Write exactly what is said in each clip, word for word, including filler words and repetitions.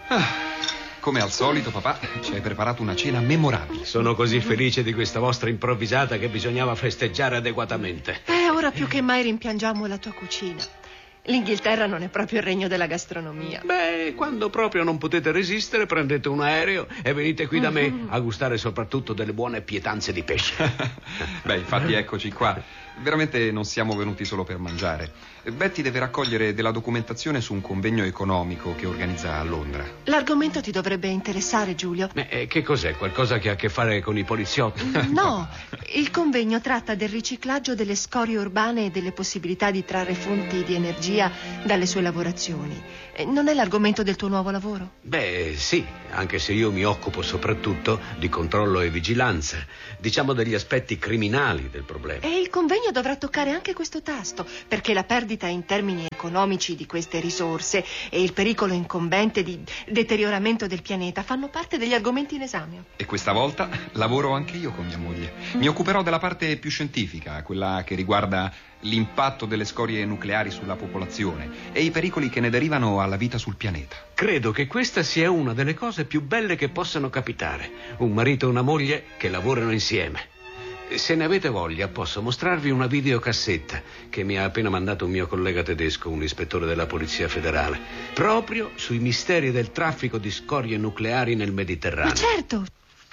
Ah, come al solito, papà, ci hai preparato una cena memorabile. Sono così felice di questa vostra improvvisata che bisognava festeggiare adeguatamente. Eh, ora più che mai rimpiangiamo la tua cucina. L'Inghilterra non è proprio il regno della gastronomia. Beh, quando proprio non potete resistere, prendete un aereo e venite qui da me a gustare soprattutto delle buone pietanze di pesce. Beh, infatti eccoci qua. Veramente non siamo venuti solo per mangiare. Betty deve raccogliere della documentazione su un convegno economico che organizza a Londra. L'argomento ti dovrebbe interessare, Giulio. Eh, che cos'è? Qualcosa che ha a che fare con i poliziotti? No, il convegno tratta del riciclaggio delle scorie urbane e delle possibilità di trarre fonti di energia dalle sue lavorazioni. Eh, Non è l'argomento del tuo nuovo lavoro? Beh, sì, anche se io mi occupo soprattutto di controllo e vigilanza, diciamo degli aspetti criminali del problema. E il convegno dovrà toccare anche questo tasto, perché la perdita in termini economici di queste risorse e il pericolo incombente di deterioramento del pianeta fanno parte degli argomenti in esame. E questa volta lavoro anche io con mia moglie. Mi occuperò della parte più scientifica, quella che riguarda l'impatto delle scorie nucleari sulla popolazione e i pericoli che ne derivano alla vita sul pianeta. Credo che questa sia una delle cose più belle che possano capitare. Un marito e una moglie che lavorano insieme. Se ne avete voglia, posso mostrarvi una videocassetta che mi ha appena mandato un mio collega tedesco, un ispettore della Polizia Federale, proprio sui misteri del traffico di scorie nucleari nel Mediterraneo. Ma certo!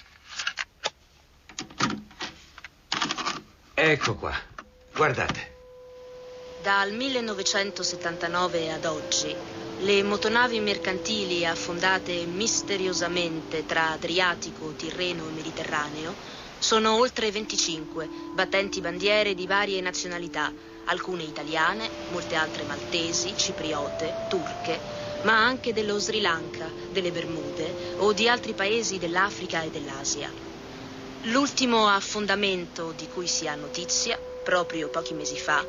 Ecco qua, guardate. Dal millenovecentosettantanove ad oggi, le motonavi mercantili affondate misteriosamente tra Adriatico, Tirreno e Mediterraneo sono oltre venticinque, battenti bandiere di varie nazionalità, alcune italiane, molte altre maltesi, cipriote, turche, ma anche dello Sri Lanka, delle Bermude o di altri paesi dell'Africa e dell'Asia. L'ultimo affondamento di cui si ha notizia, proprio pochi mesi fa,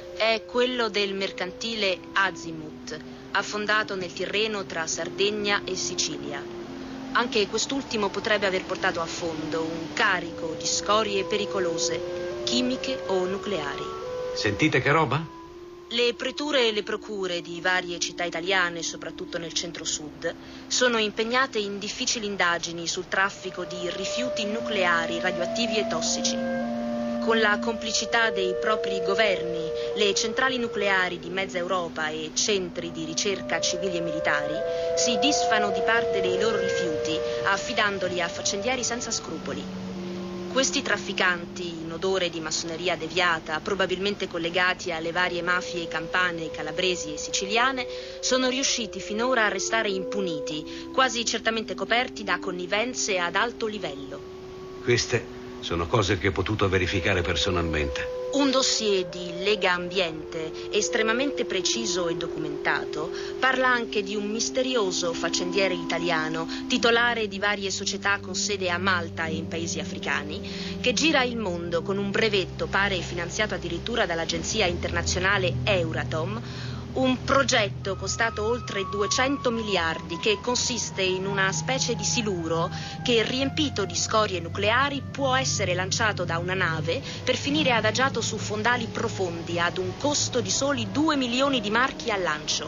è quello del mercantile Azimut, affondato nel Tirreno tra Sardegna e Sicilia. Anche quest'ultimo potrebbe aver portato a fondo un carico di scorie pericolose, chimiche o nucleari. Sentite che roba? Le preture e le procure di varie città italiane, soprattutto nel centro-sud, sono impegnate in difficili indagini sul traffico di rifiuti nucleari radioattivi e tossici. Con la complicità dei propri governi, le centrali nucleari di mezza Europa e centri di ricerca civili e militari si disfano di parte dei loro rifiuti, affidandoli a faccendieri senza scrupoli. Questi trafficanti, in odore di massoneria deviata, probabilmente collegati alle varie mafie campane, calabresi e siciliane, sono riusciti finora a restare impuniti, quasi certamente coperti da connivenze ad alto livello. Queste sono cose che ho potuto verificare personalmente. Un dossier di Lega Ambiente, estremamente preciso e documentato, parla anche di un misterioso faccendiere italiano, titolare di varie società con sede a Malta e in paesi africani, che gira il mondo con un brevetto, pare finanziato addirittura dall'agenzia internazionale Euratom, un progetto costato oltre duecento miliardi che consiste in una specie di siluro che, riempito di scorie nucleari, può essere lanciato da una nave per finire adagiato su fondali profondi ad un costo di soli due milioni di marchi al lancio.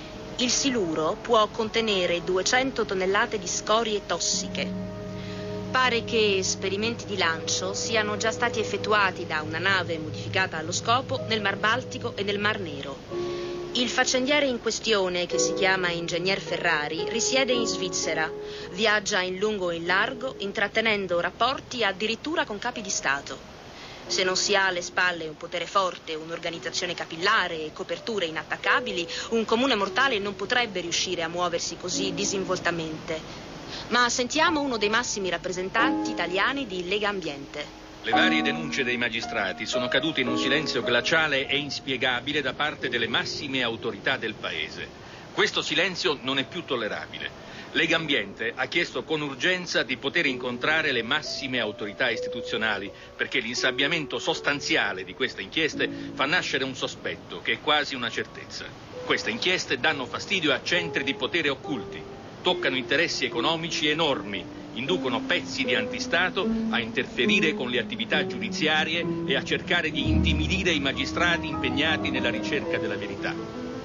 Il siluro può contenere duecento tonnellate di scorie tossiche. Pare che esperimenti di lancio siano già stati effettuati da una nave modificata allo scopo nel Mar Baltico e nel Mar Nero. Il faccendiere in questione, che si chiama Ingegner Ferrari, risiede in Svizzera. Viaggia in lungo e in largo, intrattenendo rapporti addirittura con capi di Stato. Se non si ha alle spalle un potere forte, un'organizzazione capillare e coperture inattaccabili, un comune mortale non potrebbe riuscire a muoversi così disinvoltamente. Ma sentiamo uno dei massimi rappresentanti italiani di Lega Ambiente. Le varie denunce dei magistrati sono cadute in un silenzio glaciale e inspiegabile da parte delle massime autorità del Paese. Questo silenzio non è più tollerabile. Lega Ambiente ha chiesto con urgenza di poter incontrare le massime autorità istituzionali perché l'insabbiamento sostanziale di queste inchieste fa nascere un sospetto che è quasi una certezza. Queste inchieste danno fastidio a centri di potere occulti, toccano interessi economici enormi, inducono pezzi di antistato a interferire con le attività giudiziarie e a cercare di intimidire i magistrati impegnati nella ricerca della verità.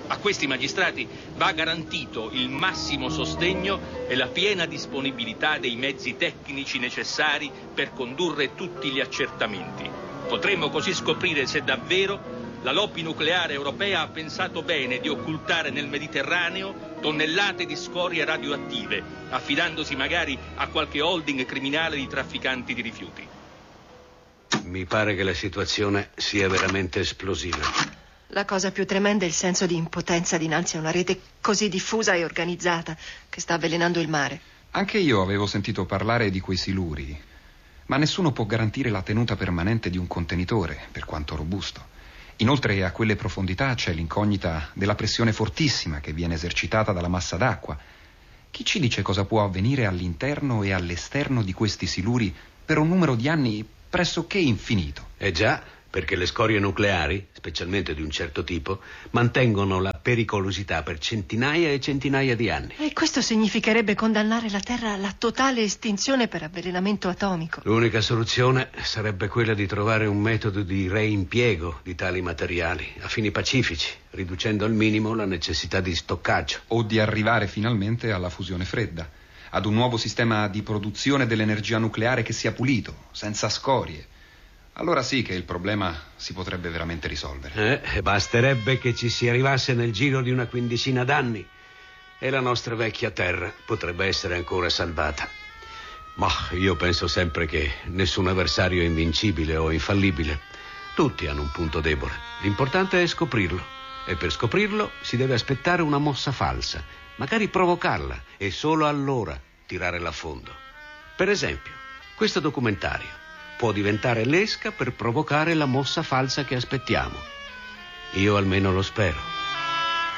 A questi magistrati va garantito il massimo sostegno e la piena disponibilità dei mezzi tecnici necessari per condurre tutti gli accertamenti. Potremmo così scoprire se davvero la lobby nucleare europea ha pensato bene di occultare nel Mediterraneo tonnellate di scorie radioattive, affidandosi magari a qualche holding criminale di trafficanti di rifiuti. Mi pare che la situazione sia veramente esplosiva. La cosa più tremenda è il senso di impotenza dinanzi a una rete così diffusa e organizzata che sta avvelenando il mare. Anche io avevo sentito parlare di quei siluri, ma nessuno può garantire la tenuta permanente di un contenitore, per quanto robusto. Inoltre a quelle profondità c'è l'incognita della pressione fortissima che viene esercitata dalla massa d'acqua. Chi ci dice cosa può avvenire all'interno e all'esterno di questi siluri per un numero di anni pressoché infinito? Eh già, perché le scorie nucleari, specialmente di un certo tipo, mantengono la pericolosità per centinaia e centinaia di anni. E questo significherebbe condannare la Terra alla totale estinzione per avvelenamento atomico. L'unica soluzione sarebbe quella di trovare un metodo di reimpiego di tali materiali a fini pacifici, riducendo al minimo la necessità di stoccaggio. O di arrivare finalmente alla fusione fredda, ad un nuovo sistema di produzione dell'energia nucleare che sia pulito, senza scorie. Allora sì che il problema si potrebbe veramente risolvere. Eh, basterebbe che ci si arrivasse nel giro di una quindicina d'anni e la nostra vecchia terra potrebbe essere ancora salvata. Ma io penso sempre che nessun avversario è invincibile o infallibile. Tutti hanno un punto debole. L'importante è scoprirlo. E per scoprirlo si deve aspettare una mossa falsa, magari provocarla e solo allora tirarla a fondo. Per esempio, questo documentario può diventare l'esca per provocare la mossa falsa che aspettiamo. Io almeno lo spero.